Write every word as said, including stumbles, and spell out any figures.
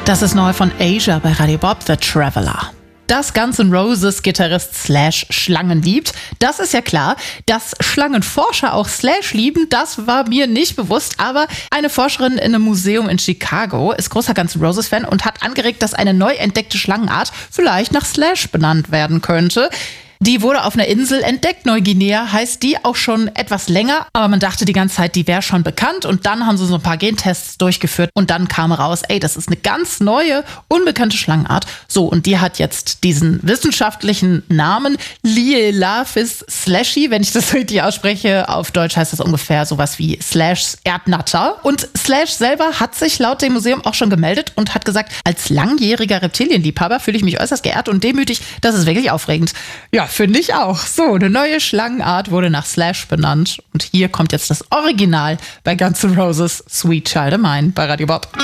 Das ist neu von Asia bei Radio Bob, The Traveler. Dass Guns N' Roses Gitarrist Slash Schlangen liebt, das ist ja klar. Dass Schlangenforscher auch Slash lieben, das war mir nicht bewusst. Aber eine Forscherin in einem Museum in Chicago ist großer Guns N' Roses-Fan und hat angeregt, dass eine neu entdeckte Schlangenart vielleicht nach Slash benannt werden könnte. Die wurde auf einer Insel entdeckt, Neuguinea heißt die, auch schon etwas länger. Aber man dachte die ganze Zeit, die wäre schon bekannt. Und dann haben sie so ein paar Gentests durchgeführt und dann kam raus, ey, das ist eine ganz neue, unbekannte Schlangenart. So, und die hat jetzt diesen wissenschaftlichen Namen Lielaphis slashy, wenn ich das richtig ausspreche. Auf Deutsch heißt das ungefähr sowas wie Slash Erdnatter. Und Slash selber hat sich laut dem Museum auch schon gemeldet und hat gesagt, als langjähriger Reptilienliebhaber fühle ich mich äußerst geehrt und demütig. Das ist wirklich aufregend. Ja, finde ich auch. So, eine neue Schlangenart wurde nach Slash benannt. Und hier kommt jetzt das Original bei Guns N' Roses Sweet Child O' Mine bei Radio Bob.